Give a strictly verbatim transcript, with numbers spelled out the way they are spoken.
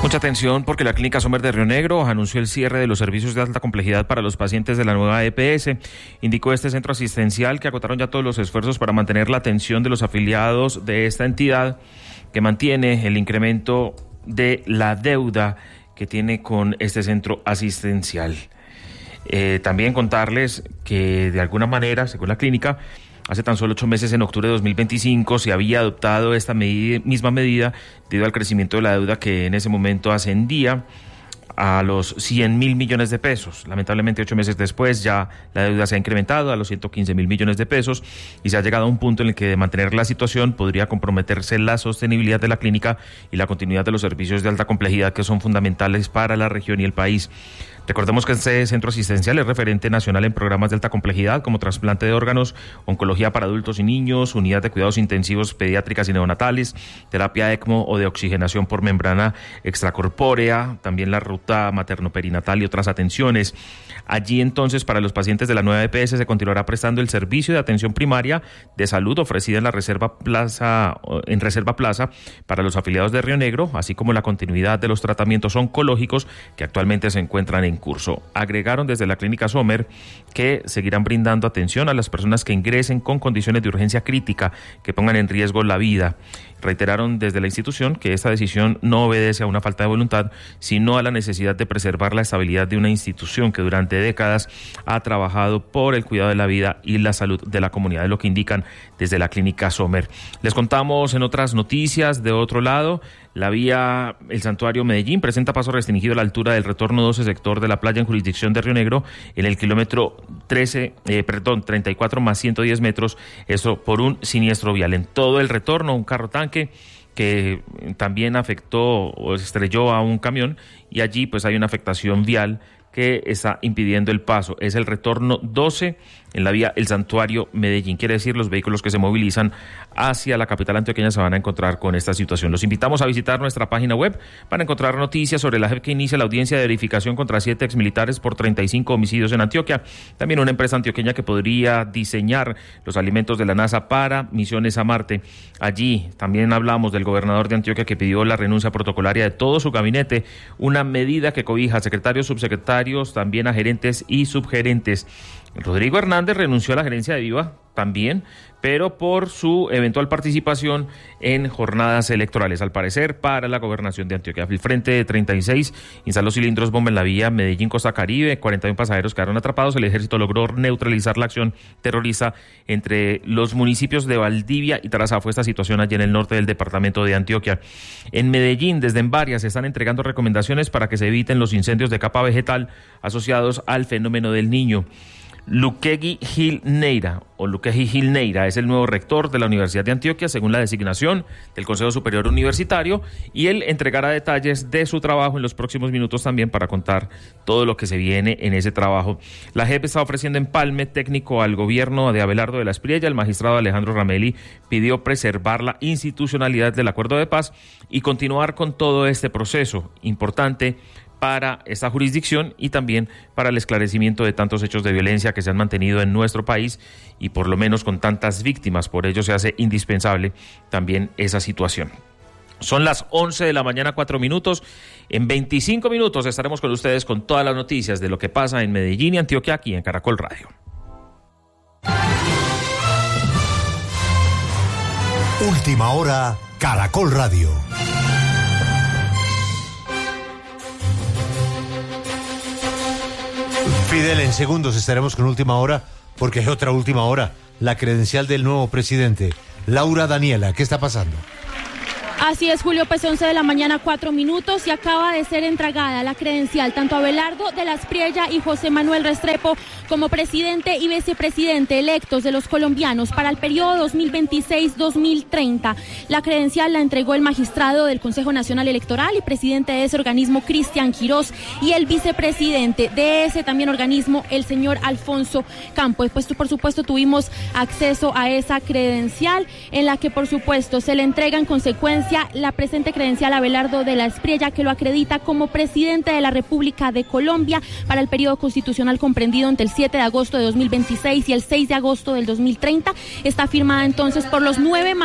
Mucha atención porque la Clínica Sommer de Río Negro anunció el cierre de los servicios de alta complejidad para los pacientes de la nueva E P S. Indicó este centro asistencial que agotaron ya todos los esfuerzos para mantener la atención de los afiliados de esta entidad, que mantiene el incremento de la deuda que tiene con este centro asistencial. Eh, también contarles que de alguna manera, según la clínica, hace tan solo ocho meses, en octubre de dos mil veinticinco, se había adoptado esta medida, misma medida debido al crecimiento de la deuda que en ese momento ascendía a los cien mil millones de pesos. Lamentablemente, ocho meses después ya la deuda se ha incrementado a los ciento quince mil millones de pesos y se ha llegado a un punto en el que de mantener la situación podría comprometerse la sostenibilidad de la clínica y la continuidad de los servicios de alta complejidad que son fundamentales para la región y el país. Recordemos que este centro asistencial es referente nacional en programas de alta complejidad como trasplante de órganos, oncología para adultos y niños, unidad de cuidados intensivos pediátricas y neonatales, terapia ECMO o de oxigenación por membrana extracorpórea, también la ruta materno-perinatal y otras atenciones. Allí entonces, para los pacientes de la nueva E P S se continuará prestando el servicio de atención primaria de salud ofrecida en la Reserva Plaza, en Reserva Plaza para los afiliados de Río Negro, así como la continuidad de los tratamientos oncológicos que actualmente se encuentran en curso. Agregaron desde la Clínica Sommer que seguirán brindando atención a las personas que ingresen con condiciones de urgencia crítica que pongan en riesgo la vida. Reiteraron desde la institución que esta decisión no obedece a una falta de voluntad, sino a la necesidad de preservar la estabilidad de una institución que durante décadas ha trabajado por el cuidado de la vida y la salud de la comunidad, es lo que indican desde la Clínica Sommer. Les contamos en otras noticias, de otro lado, la vía El Santuario Medellín presenta paso restringido a la altura del retorno doce, sector de la playa en jurisdicción de Río Negro, en el kilómetro trece, eh, perdón, treinta y cuatro más ciento diez metros, eso por un siniestro vial. En todo el retorno, un carro tanque que también afectó o estrelló a un camión, y allí pues hay una afectación vial que está impidiendo el paso. Es el retorno doce en la vía El Santuario Medellín. Quiere decir, los vehículos que se movilizan hacia la capital antioqueña se van a encontrar con esta situación. Los invitamos a visitar nuestra página web para encontrar noticias sobre la J E P que inicia la audiencia de verificación contra siete exmilitares por treinta y cinco homicidios en Antioquia. También una empresa antioqueña que podría diseñar los alimentos de la NASA para misiones a Marte. Allí también hablamos del gobernador de Antioquia que pidió la renuncia protocolaria de todo su gabinete, una medida que cobija a secretarios, subsecretarios, también a gerentes y subgerentes. Rodrigo Hernández renunció a la gerencia de Viva también, pero por su eventual participación en jornadas electorales, al parecer para la gobernación de Antioquia. El Frente de treinta y seis instaló cilindros bomba en la vía Medellín-Costa Caribe, cuarenta y uno pasajeros quedaron atrapados. El ejército logró neutralizar la acción terrorista entre los municipios de Valdivia y Tarazá. Fue esta situación allí en el norte del departamento de Antioquia. En Medellín, desde en varias, se están entregando recomendaciones para que se eviten los incendios de capa vegetal asociados al fenómeno del Niño. Luquegui Gil Neira, o Luquegui Gil Neira, es el nuevo rector de la Universidad de Antioquia, según la designación del Consejo Superior Universitario, y él entregará detalles de su trabajo en los próximos minutos también para contar todo lo que se viene en ese trabajo. La J E P está ofreciendo empalme técnico al gobierno de Abelardo de la Espriella. El magistrado Alejandro Ramelli pidió preservar la institucionalidad del acuerdo de paz y continuar con todo este proceso importante para esta jurisdicción y también para el esclarecimiento de tantos hechos de violencia que se han mantenido en nuestro país y por lo menos con tantas víctimas. Por ello se hace indispensable también esa situación. Son las once de la mañana, cuatro minutos. En veinticinco minutos estaremos con ustedes con todas las noticias de lo que pasa en Medellín y Antioquia aquí en Caracol Radio. Última hora, Caracol Radio. Fidel, en segundos estaremos con última hora, porque hay otra última hora, la credencial del nuevo presidente. Laura Daniela, ¿qué está pasando? Así es, Julio, pues once de la mañana, cuatro minutos, y acaba de ser entregada la credencial tanto a Abelardo de la Espriella y José Manuel Restrepo como presidente y vicepresidente electos de los colombianos para el periodo dos mil veintiséis a dos mil treinta. La credencial la entregó el magistrado del Consejo Nacional Electoral y presidente de ese organismo, Cristian Quirós, y el vicepresidente de ese también organismo, el señor Alfonso Campos. Pues por supuesto tuvimos acceso a esa credencial en la que por supuesto se le entrega en consecuencia la presente credencial a Abelardo de la Espriella, que lo acredita como presidente de la República de Colombia para el periodo constitucional comprendido entre el siete de agosto de dos mil veintiséis y el seis de agosto del dos mil treinta. Está firmada entonces por los nueve